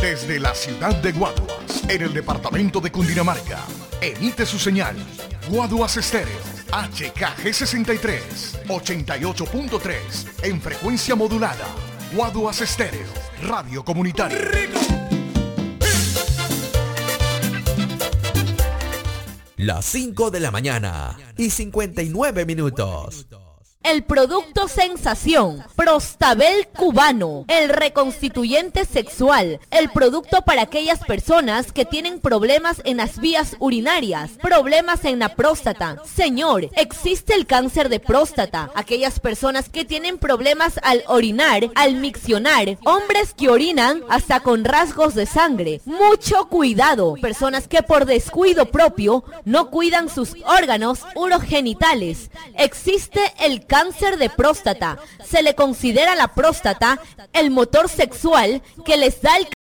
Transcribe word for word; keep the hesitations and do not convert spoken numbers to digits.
Desde la ciudad de Guaduas, en el departamento de Cundinamarca, emite su señal Guaduas Estéreo, H K G sesenta y tres, ochenta y ocho punto tres, en frecuencia modulada. Guaduas Estéreo, radio comunitaria. Las cinco de la mañana y cincuenta y nueve minutos. El producto sensación, Prostabel cubano, el reconstituyente sexual, el producto para aquellas personas que tienen problemas en las vías urinarias, problemas en la próstata. Señor, existe el cáncer de próstata, aquellas personas que tienen problemas al orinar, al miccionar, hombres que orinan hasta con rasgos de sangre. Mucho cuidado, personas que por descuido propio no cuidan sus órganos urogenitales. Existe el cáncer de próstata. Se le considera la próstata el motor sexual que les da el